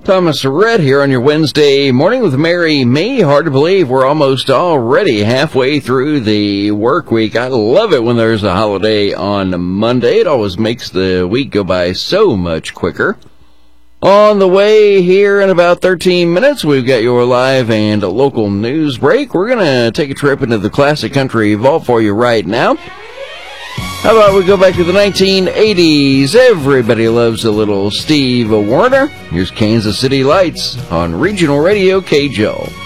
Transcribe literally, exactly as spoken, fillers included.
Thomas Red here on your Wednesday morning with Mary Me. Hard to believe we're almost already halfway through the work week. I love it when there's a holiday on Monday. It always makes the week go by so much quicker. On the way here in about thirteen minutes, we've got your live and local news break. We're going to take a trip into the classic country vault for you right now. How about we go back to the nineteen eighties? Everybody loves a little Steve Wariner. Here's Kansas City Lights on Regional Radio K J O.